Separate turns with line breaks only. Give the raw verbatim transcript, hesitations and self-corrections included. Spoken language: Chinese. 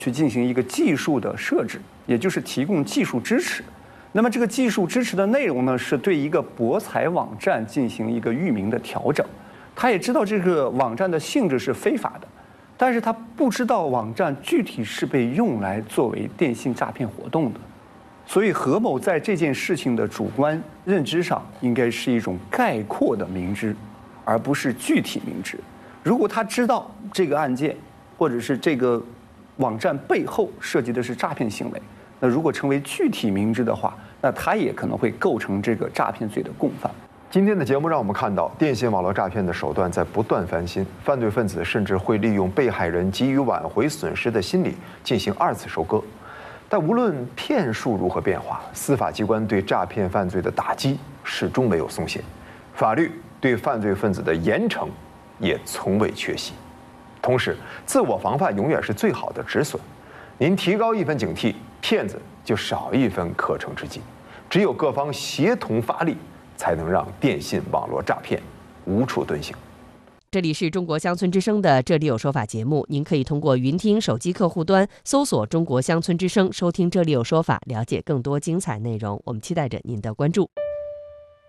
去进行一个技术的设置，也就是提供技术支持。那么这个技术支持的内容呢，是对一个博彩网站进行一个域名的调整。他也知道这个网站的性质是非法的，但是他不知道网站具体是被用来作为电信诈骗活动的。所以何某在这件事情的主观认知上，应该是一种概括的明知，而不是具体明知。如果他知道这个案件或者是这个网站背后涉及的是诈骗行为，那如果成为具体明知的话，那他也可能会构成这个诈骗罪的共犯。
今天的节目让我们看到，电信网络诈骗的手段在不断翻新，犯罪分子甚至会利用被害人急于挽回损失的心理进行二次收割。但无论骗术如何变化，司法机关对诈骗犯罪的打击始终没有松懈，法律对犯罪分子的严惩也从未缺席。同时，自我防范永远是最好的止损。您提高一分警惕，骗子就少一分可乘之机。只有各方协同发力，才能让电信网络诈骗无处遁形。
这里是中国乡村之声的《这里有说法》节目，您可以通过云听手机客户端搜索中国乡村之声，收听《这里有说法》，了解更多精彩内容。我们期待着您的关注。